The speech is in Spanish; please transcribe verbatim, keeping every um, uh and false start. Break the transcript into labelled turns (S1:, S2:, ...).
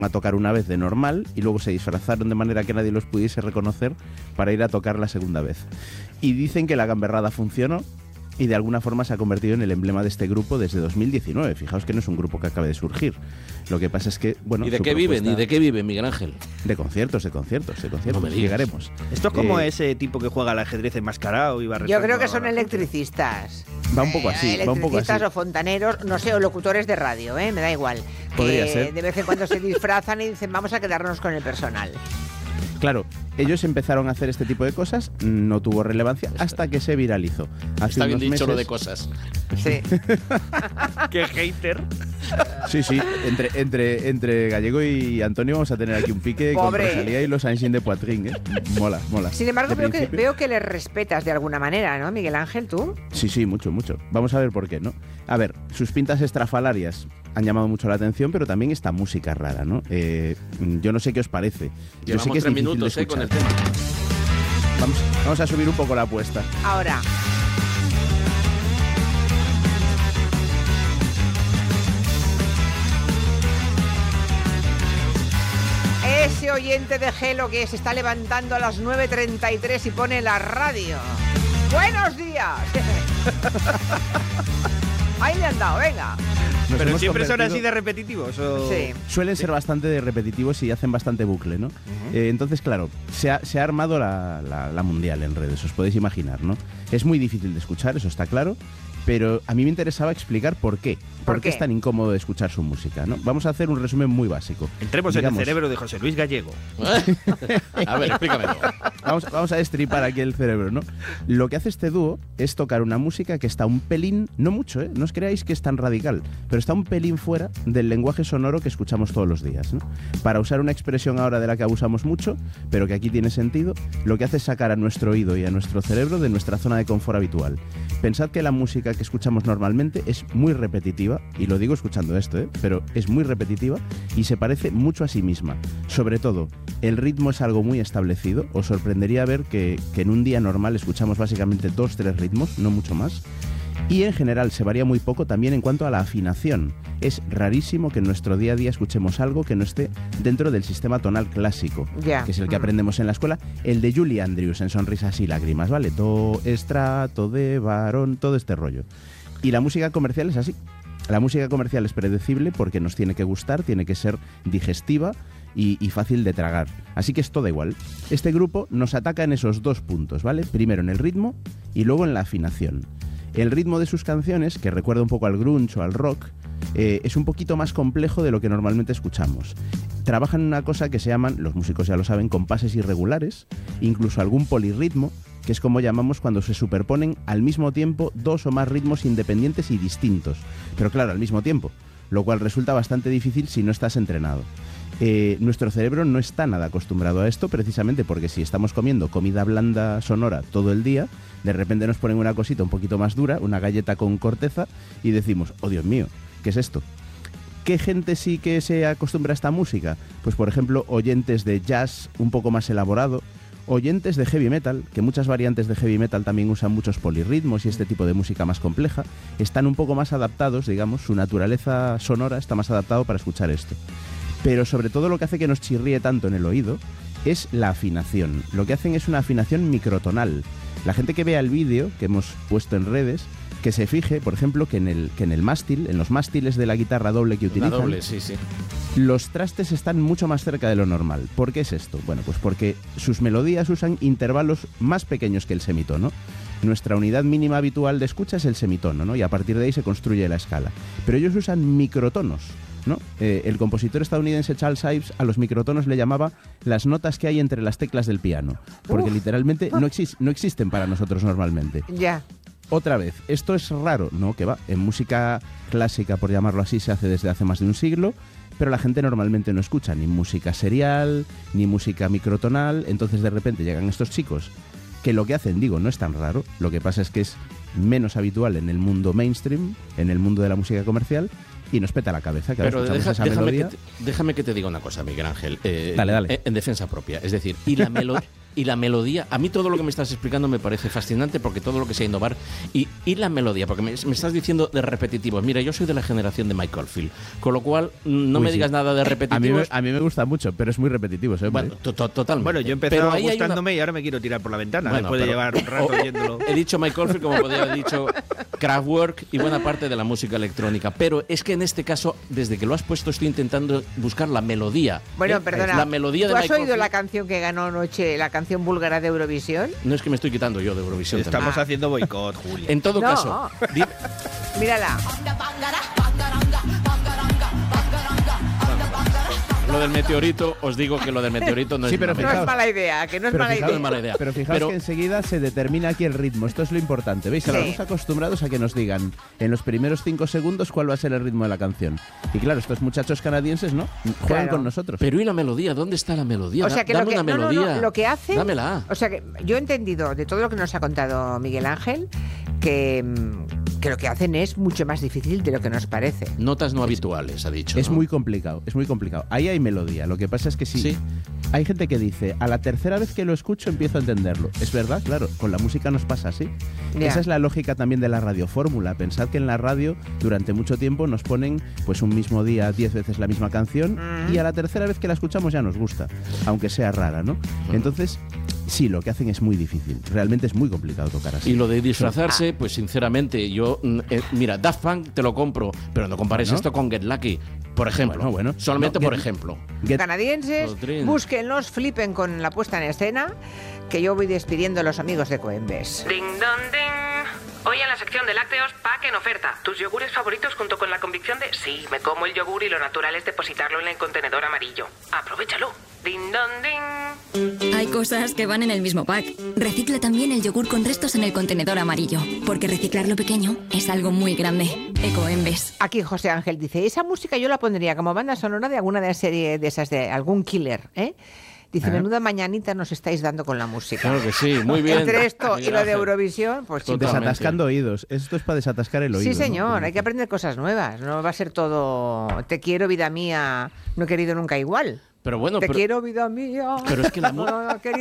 S1: a tocar una vez de normal y luego se disfrazaron de manera que nadie los pudiese reconocer para ir a tocar la segunda vez. Y dicen que la gamberrada funcionó y de alguna forma se ha convertido en el emblema de este grupo desde dos mil diecinueve. Fijaos que no es un grupo que acabe de surgir. Lo que pasa es que, bueno...
S2: ¿Y de qué viven? ¿Y de qué viven, Miguel Ángel?
S1: De conciertos, de conciertos, de conciertos.
S2: No me digas.
S1: Llegaremos.
S3: Esto es como
S1: Eh,
S3: ese tipo que juega al ajedrez enmascarado y va
S4: Yo
S3: retando
S4: creo que
S3: a
S4: son
S3: la gente.
S4: electricistas.
S1: Va un poco así,
S4: Eh,
S1: va un poco
S4: electricistas
S1: así.
S4: o fontaneros, no sé, o locutores de radio, ¿eh? Me da igual.
S1: Podría
S4: que
S1: ser.
S4: De vez en cuando se disfrazan y dicen, vamos a quedarnos con el personal.
S1: Claro, ellos empezaron a hacer este tipo de cosas, no tuvo relevancia hasta que se viralizó. Hace
S2: Está bien
S1: unos
S2: dicho
S1: meses,
S2: lo de cosas.
S4: Sí.
S3: ¡Qué hater!
S1: Sí, sí, entre, entre, entre Gallego y Antonio vamos a tener aquí un pique
S4: Pobre.
S1: con Rosalía y los Ancien de Poitrine, ¿eh? Mola, mola.
S4: Sin embargo,
S1: De
S4: veo que,
S1: principio-
S4: veo que les respetas de alguna manera, ¿no, Miguel Ángel, tú?
S1: Sí, sí, mucho, mucho. Vamos a ver por qué, ¿no? A ver, sus pintas estrafalarias han llamado mucho la atención, pero también esta música rara, ¿no? Eh, yo no sé qué os parece. Yo sé
S2: Llevamos
S1: que es
S2: tres
S1: difícil de
S2: minutos eh, con el
S1: escuchar.
S2: tema.
S1: Vamos, vamos a subir un poco la apuesta.
S4: Ahora. Ese oyente de Gelo que se está levantando a las nueve treinta y tres y pone la radio. ¡Buenos días! Ahí le han dado, venga.
S1: Nos
S3: ¿Pero
S1: hemos
S3: siempre son
S1: convertido-
S3: así de repetitivos? O...
S4: Sí.
S1: Suelen ser bastante de repetitivos y hacen bastante bucle, ¿no? Eh, entonces, claro, se ha, se ha armado la, la- la mundial en redes, os podéis imaginar, ¿no? Es muy difícil de escuchar, eso está claro, pero a mí me interesaba explicar por qué.
S4: ¿Por
S1: ¿Por,
S4: qué?
S1: qué es tan incómodo de escuchar su música, ¿no? Vamos a hacer un resumen muy básico.
S3: Entremos
S1: Digamos,
S3: en el cerebro de José Luis Gallego.
S2: A ver, explícamelo.
S1: Vamos, vamos a destripar aquí el cerebro, ¿no? Lo que hace este dúo es tocar una música que está un pelín, no mucho, ¿eh? No os creáis que es tan radical, pero está un pelín fuera del lenguaje sonoro que escuchamos todos los días, ¿no? Para usar una expresión ahora de la que abusamos mucho, pero que aquí tiene sentido, lo que hace es sacar a nuestro oído y a nuestro cerebro de nuestra zona de confort habitual. Pensad que la música que escuchamos normalmente es muy repetitiva, y lo digo escuchando esto, ¿eh? Pero es muy repetitiva y se parece mucho a sí misma. Sobre todo, el ritmo es algo muy establecido. Os sorprendería ver que, que en un día normal escuchamos básicamente dos, tres ritmos, no mucho más. Y en general se varía muy poco también en cuanto a la afinación. Es rarísimo que en nuestro día a día escuchemos algo que no esté dentro del sistema tonal clásico,
S4: Ya.
S1: que es el que
S4: Mm.
S1: aprendemos en la escuela, el de Julie Andrews en Sonrisas y Lágrimas, ¿vale? Do, estrato, de, varón, todo este rollo. Y la música comercial es así. La música comercial es predecible porque nos tiene que gustar, tiene que ser digestiva y, y fácil de tragar. Así que es todo igual. Este grupo nos ataca en esos dos puntos, ¿vale? Primero en el ritmo y luego en la afinación. El ritmo de sus canciones, que recuerda un poco al grunge o al rock, eh, es un poquito más complejo de lo que normalmente escuchamos. Trabajan en una cosa que se llaman, los músicos ya lo saben, compases irregulares, incluso algún polirritmo, que es como llamamos cuando se superponen al mismo tiempo dos o más ritmos independientes y distintos, pero claro, al mismo tiempo, lo cual resulta bastante difícil si no estás entrenado. Eh, nuestro cerebro no está nada acostumbrado a esto, precisamente porque si estamos comiendo comida blanda sonora todo el día, de repente nos ponen una cosita un poquito más dura, una galleta con corteza, y decimos, oh Dios mío, ¿qué es esto? ¿Qué gente sí que se acostumbra a esta música? Pues por ejemplo, oyentes de jazz un poco más elaborado, oyentes de heavy metal, que muchas variantes de heavy metal también usan muchos polirritmos y este tipo de música más compleja, están un poco más adaptados, digamos, su naturaleza sonora está más adaptado para escuchar esto. Pero sobre todo lo que hace que nos chirríe tanto en el oído es la afinación. Lo que hacen es una afinación microtonal. La gente que vea el vídeo que hemos puesto en redes, que se fije, por ejemplo, que en el, que en el mástil, en los mástiles de la guitarra doble que
S2: La
S1: utilizan,
S2: doble, sí, sí.
S1: los trastes están mucho más cerca de lo normal. ¿Por qué es esto? Bueno, pues porque sus melodías usan intervalos más pequeños que el semitono. Nuestra unidad mínima habitual de escucha es el semitono, ¿no? Y a partir de ahí se construye la escala. Pero ellos usan microtonos, ¿no? Eh, el compositor estadounidense Charles Ives a los microtonos le llamaba las notas que hay entre las teclas del piano, porque
S4: Uf.
S1: literalmente no, exis- no existen para nosotros normalmente.
S4: Ya.
S1: Otra vez, esto es raro, ¿no? Que va, en música clásica, por llamarlo así, se hace desde hace más de un siglo, pero la gente normalmente no escucha ni música serial, ni música microtonal, entonces de repente llegan estos chicos que lo que hacen, digo, no es tan raro, lo que pasa es que es menos habitual en el mundo mainstream, en el mundo de la música comercial, y nos peta la cabeza que ahora
S2: Pero
S1: escuchamos
S2: deja-
S1: esa
S2: déjame,
S1: melodía.
S2: que te, déjame que te diga una cosa, Miguel Ángel. eh,
S1: Dale, dale.
S2: En, en defensa propia. Es decir, y la, melo- y la melodía, a mí todo lo que me estás explicando me parece fascinante porque todo lo que sea innovar y, y la melodía, porque me, me estás diciendo de repetitivos. Mira, yo soy de la generación de Michael Field, con lo cual no
S1: Uy,
S2: me
S1: sí.
S2: digas nada de
S1: A mí, me,
S2: repetitivos.
S1: a mí me gusta mucho, pero es muy repetitivo. ¿eh?
S2: Bueno, to- to- totalmente.
S3: Bueno, yo
S2: Pero
S3: empezaba
S2: ahí hay una-
S3: gustándome y ahora me quiero tirar por la ventana.
S2: Bueno,
S3: después de
S2: pero-
S3: llevar un rato oyéndolo.
S2: He dicho Michael Field como podría haber dicho Kraftwerk y buena parte de la música electrónica, pero es que en este caso, desde que lo has puesto, estoy intentando buscar la melodía.
S4: Bueno,
S2: ¿eh?
S4: perdona.
S2: La melodía
S4: ¿Tú
S2: de
S4: has
S2: Michael
S4: oído la
S2: Field.
S4: canción que ganó anoche, la canción búlgara de Eurovisión?
S2: No es que me estoy quitando yo de Eurovisión.
S3: Estamos
S2: también.
S3: haciendo boicot, Julia.
S2: En todo
S4: No.
S2: caso, di-
S4: Mírala.
S2: lo del meteorito, os digo que lo del meteorito no
S1: Sí,
S2: es
S1: pero
S2: mala
S4: No
S2: idea.
S4: es mala idea, que no es
S1: Pero
S4: mala
S1: fijaos,
S2: No es mala idea.
S1: pero fijaos
S2: Pero-
S1: que enseguida se determina aquí el ritmo. Esto es lo importante. ¿Veis?
S4: Sí.
S1: Estamos acostumbrados a que nos digan en los primeros cinco segundos cuál va a ser el ritmo de la canción. Y claro, estos muchachos canadienses, ¿no? Juegan
S4: Claro.
S1: con nosotros.
S2: Pero ¿y la melodía? ¿Dónde está la melodía?
S4: O sea que, lo
S2: Dame
S4: que,
S2: una
S4: no, no,
S2: melodía.
S4: no, lo que hacen,
S2: Dámela.
S4: o sea que yo he entendido de todo lo que nos ha contado Miguel Ángel que, mm, que lo que hacen es mucho más difícil de lo que nos parece.
S2: Notas no habituales, ha dicho.
S1: Es
S2: ¿no?
S1: muy complicado, es muy complicado. Ahí hay melodía. Lo que pasa es que sí,
S2: Sí.
S1: hay gente que dice, a la tercera vez que lo escucho empiezo a entenderlo. Es verdad, claro, con la música nos pasa así.
S4: Ya.
S1: Esa es la lógica también de la radiofórmula. Pensad que en la radio durante mucho tiempo nos ponen pues un mismo día diez veces la misma canción
S4: Mm.
S1: y a la tercera vez que la escuchamos ya nos gusta, aunque sea rara, ¿no? Entonces, sí, lo que hacen es muy difícil. Realmente es muy complicado tocar así.
S2: Y lo de disfrazarse, pues sinceramente, yo. mm, eh, mira, Daft Punk te lo compro, pero no compares
S1: Bueno.
S2: esto con Get Lucky, por ejemplo.
S1: Bueno, bueno.
S2: Solamente
S1: No,
S2: por
S1: Get-
S2: ejemplo.
S1: Get-
S4: Canadienses,
S2: Podrín.
S4: búsquenlos, flipen con la puesta en escena, que yo voy despidiendo a los amigos de Coembes.
S5: Ding dong ding. Hoy en la sección de lácteos, pack en oferta. Tus yogures favoritos junto con la convicción de sí, me como el yogur y lo natural es depositarlo en el contenedor amarillo. Aprovechalo. Ding dong ding.
S6: Hay cosas que van en el mismo pack. Recicla también el yogur con restos en el contenedor amarillo, porque reciclar lo pequeño es algo muy grande. Ecoembes.
S4: Aquí José Ángel dice, esa música yo la pondría como banda sonora de alguna de las series de esas de algún killer, ¿eh? Dice,
S1: Ah.
S4: menuda mañanita nos estáis dando con la música.
S2: Claro que sí, muy bien.
S4: Entre esto y
S2: Miguel
S4: lo de
S2: Ángel.
S4: Eurovisión, pues chicos.
S2: Totalmente.
S1: Desatascando oídos. Esto es para desatascar el oído.
S4: Sí,
S1: ¿no?
S4: señor, hay que aprender cosas nuevas. No va a ser todo te quiero, vida mía, no he querido nunca igual.
S2: Pero bueno,
S4: Te
S2: pero,
S4: quiero, vida mía.
S2: pero es que la mu-
S4: no, no, no he querido